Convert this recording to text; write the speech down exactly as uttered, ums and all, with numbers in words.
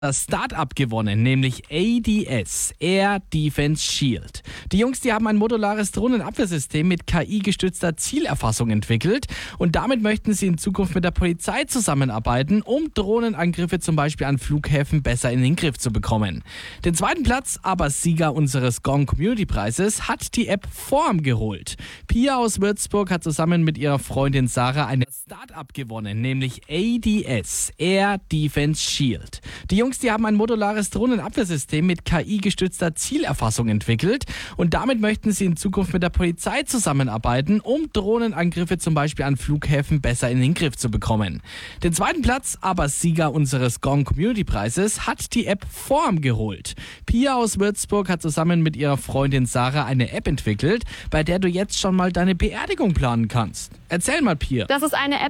das Start-up gewonnen, nämlich A D S, Air Defense Shield. Die Jungs, die haben ein modulares Drohnenabwehrsystem mit K I-gestützter Zielerfassung entwickelt und damit möchten sie in Zukunft mit der Polizei zusammenarbeiten, um Drohnenangriffe zum Beispiel an Flughäfen besser in den Griff zu bekommen. Den zweiten Platz, aber Sieger unseres Gong Community Preises, hat die App Form geholt. Pia aus Würzburg hat zusammen mit ihrer Freundin Sarah ein Start-up gewonnen, nämlich A D S, Air Defense Shield. Die Jungs, die haben ein modulares Drohnenabwehrsystem mit K I-gestützter Zielerfassung entwickelt und damit möchten sie in Zukunft mit der Polizei zusammenarbeiten, um Drohnenangriffe zum Beispiel an Flughäfen besser in den Griff zu bekommen. Den zweiten Platz, aber Sieger unseres Gong Community Preises, hat die App Form geholt. Pia aus Würzburg hat zusammen mit ihrer Freundin Sarah eine App entwickelt, bei der du jetzt schon mal deine Beerdigung planen kannst. Erzähl mal, Pia. Das ist eine App,